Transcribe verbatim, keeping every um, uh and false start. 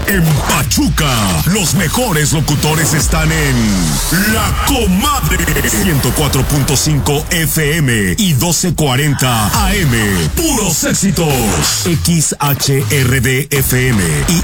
En Pachuca, los mejores locutores están en La Comadre. ciento cuatro punto cinco F M y doce cuarenta A M. Puros éxitos. X H R D F M y